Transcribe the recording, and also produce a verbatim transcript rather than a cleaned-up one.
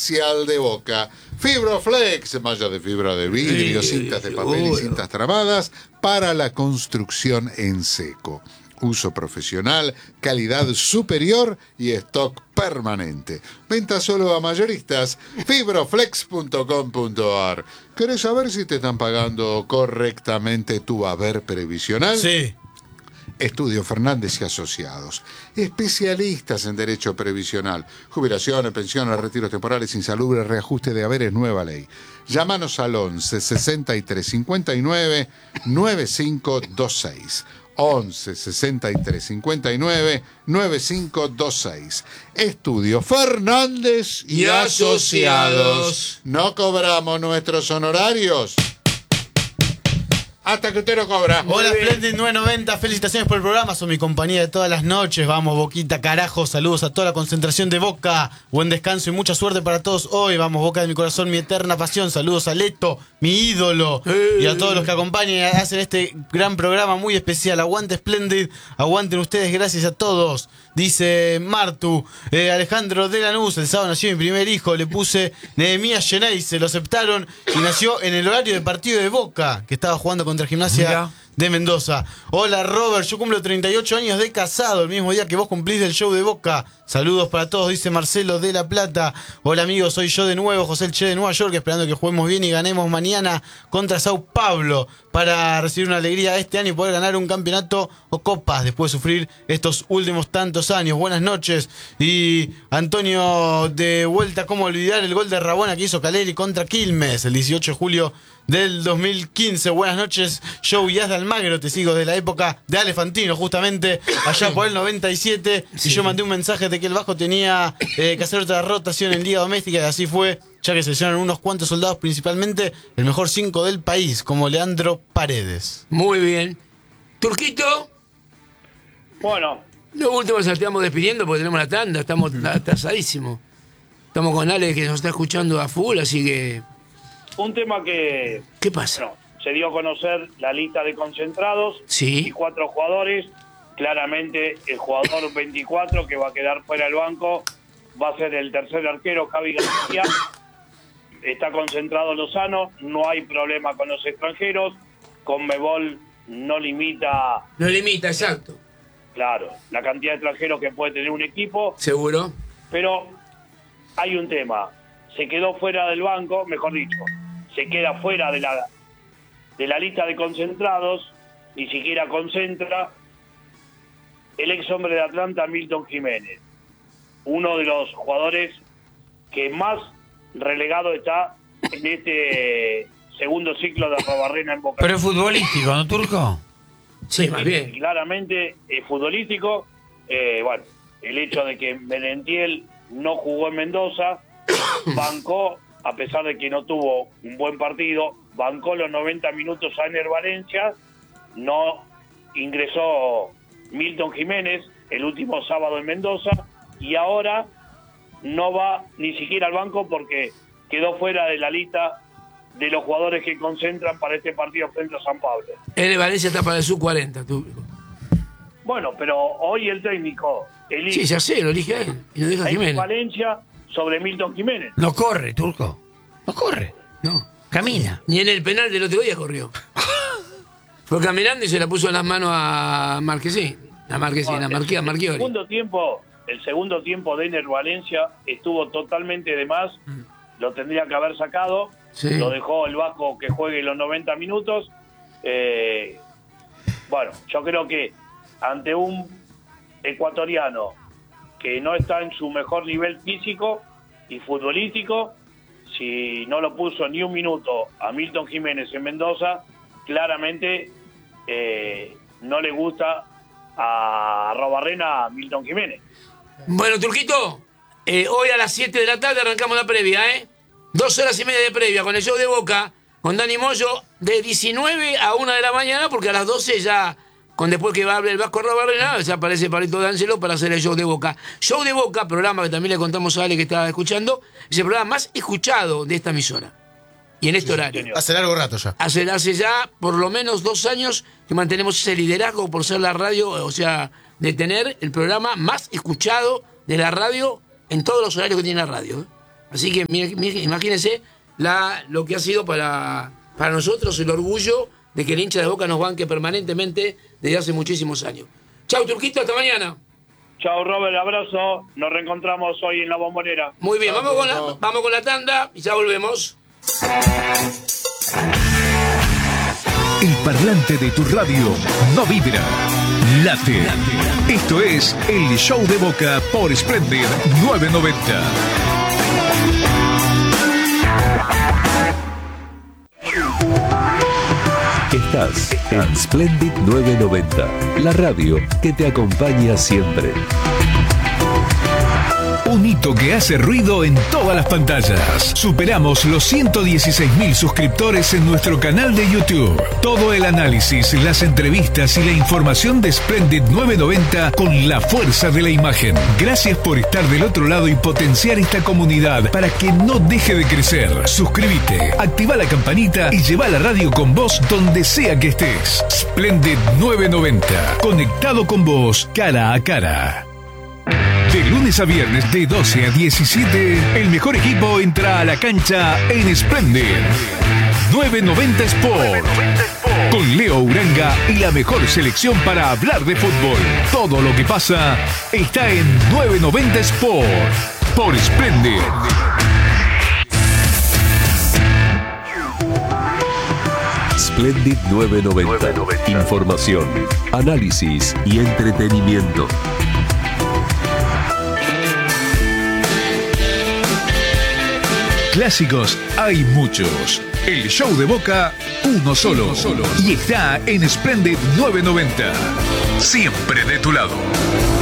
oficial de Boca. Fibroflex, malla de fibra de vidrio, Sí, cintas de papel y seguro. cintas tramadas para la construcción en seco. Uso profesional, calidad superior y stock permanente. Venta solo a mayoristas. Fibroflex punto com punto a r. ¿Querés saber si te están pagando correctamente tu haber previsional? Sí. Estudio Fernández y Asociados. Especialistas en derecho previsional. Jubilaciones, pensiones, retiros temporales, insalubres, reajuste de haberes, nueva ley. Llámanos al once sesenta y tres cincuenta y nueve noventa y cinco veintiséis. once sesenta y tres cincuenta y nueve noventa y cinco veintiséis. Estudio Fernández y, Y Asociados. Asociados. No cobramos nuestros honorarios hasta que usted no cobra. Hola, Splendid nueve noventa, felicitaciones por el programa, son mi compañía de todas las noches. Vamos, Boquita, carajo, saludos a toda la concentración de Boca. Buen descanso y mucha suerte para todos hoy. Vamos, Boca de mi corazón, mi eterna pasión. Saludos a Leto, mi ídolo, y a todos los que acompañan y hacen este gran programa muy especial. Aguante, Splendid, aguanten ustedes, gracias a todos. Dice Martu, eh, Alejandro de Lanús, el sábado nació mi primer hijo, le puse Nehemías Geneis, se lo aceptaron y nació en el horario de partido de Boca, que estaba jugando contra Gimnasia Mirá. de Mendoza. Hola, Robert, yo cumplo treinta y ocho años de casado, el mismo día que vos cumplís del show de Boca. Saludos para todos, dice Marcelo de La Plata. Hola, amigos, soy yo de nuevo, José El Che de Nueva York, esperando que juguemos bien y ganemos mañana contra Sao Paulo para recibir una alegría este año y poder ganar un campeonato o copas después de sufrir estos últimos tantos años. Buenas noches. Y Antonio, de vuelta, ¿cómo olvidar el gol de Rabona que hizo Caleri contra Quilmes el dieciocho de julio del dos mil quince? Buenas noches, Joe Yaz de Almagro, te sigo de la época de Ale Fantino, justamente allá por el noventa y siete, Sí. y yo mandé un mensaje de que el Vasco tenía eh, que hacer otra rotación en Liga Doméstica, y así fue, ya que seleccionaron unos cuantos soldados, principalmente el mejor cinco del país, como Leandro Paredes. Muy bien. Turquito, Bueno, lo último nos estamos despidiendo porque tenemos la tanda, estamos atrasadísimos. Estamos con Ale que nos está escuchando a full, así que... un tema que ¿Qué pasa? bueno, se dio a conocer la lista de concentrados Sí. y cuatro jugadores. Claramente el jugador veinticuatro que va a quedar fuera del banco va a ser el tercer arquero, Javi García. Está concentrado Lozano, no hay problema con los extranjeros. Conmebol no limita, Nos limita, exacto. claro, la cantidad de extranjeros que puede tener un equipo, Seguro. pero hay un tema. Se quedó fuera del banco, mejor dicho, se queda fuera de la de la lista de concentrados, ni siquiera concentra el ex hombre de Atlanta, Milton Jiménez, uno de los jugadores que más relegado está en este segundo ciclo de Arrobarrena en Boca. Pero es futbolístico, ¿no, Turco? Sí, más bien. Claramente es futbolístico. Eh, bueno, el hecho de que Merentiel no jugó en Mendoza, bancó, a pesar de que no tuvo un buen partido, bancó los noventa minutos a Ener Valencia, no ingresó Milton Jiménez el último sábado en Mendoza, y ahora no va ni siquiera al banco porque quedó fuera de la lista de los jugadores que concentran para este partido frente a San Pablo. Él de Valencia está para el sub cuarenta, turco. Bueno, pero hoy el técnico elige Sí, ya sé, lo elige a él. Y lo deja a a Ener Jiménez. Valencia sobre Milton Jiménez. No corre, Turco. No corre. No. Camina. Ni en el penal del otro día corrió. Fue caminando y se la puso en las manos a Marquesín. A Marquesín, a Marquía, a el Marchiori. segundo tiempo, el segundo tiempo de Ener Valencia estuvo totalmente de más. Lo tendría que haber sacado. Sí. Lo dejó el Vasco que juegue los noventa minutos. Eh, bueno, yo creo que ante un ecuatoriano que no está en su mejor nivel físico y futbolístico, si no lo puso ni un minuto a Milton Jiménez en Mendoza, claramente eh, no le gusta a Arrobarrena a Milton Jiménez. Bueno, Turquito, eh, hoy a las siete de la tarde arrancamos la previa, ¿eh? Dos horas y media de previa con el show de Boca, con Dani Moyo, de diecinueve a una de la mañana, porque a las doce ya, con después que va a hablar el Vasco Arrobarrena, ya aparece Palito D'Angelo para hacer el show de Boca. Show de Boca, programa que también le contamos a Ale que estaba escuchando, es el programa más escuchado de esta emisora. Y en este horario. señor. Hace largo rato ya. Hace, hace ya por lo menos dos años que mantenemos ese liderazgo por ser la radio, o sea, de tener el programa más escuchado de la radio en todos los horarios que tiene la radio. ¿eh? Así que mi- mi- imagínense la, lo que ha sido para, para nosotros el orgullo de que el hincha de Boca nos banque permanentemente desde hace muchísimos años. Chau, Turquito, hasta mañana. Chao, Robert, abrazo. Nos reencontramos hoy en la Bombonera. Muy bien, vamos con, la, vamos con la tanda y ya volvemos. El parlante de tu radio no vibra, late. Esto es el Show de Boca por Splendid novecientos noventa. Estás en Splendid novecientos noventa, la radio que te acompaña siempre. Un hito que hace ruido en todas las pantallas. Superamos los ciento dieciséis mil suscriptores en nuestro canal de YouTube. Todo el análisis, las entrevistas y la información de Splendid novecientos noventa con la fuerza de la imagen. Gracias por estar del otro lado y potenciar esta comunidad para que no deje de crecer. Suscríbete, activa la campanita y lleva la radio con vos donde sea que estés. Splendid novecientos noventa, conectado con vos cara a cara. De lunes a viernes de doce a diecisiete, el mejor equipo entra a la cancha en Splendid novecientos noventa Sport. Con Leo Uranga y la mejor selección para hablar de fútbol. Todo lo que pasa está en novecientos noventa Sport por Splendid. Splendid novecientos noventa. Información, análisis y entretenimiento. Clásicos hay muchos. El show de Boca, uno solo. Y está en Splendid novecientos noventa. Siempre de tu lado.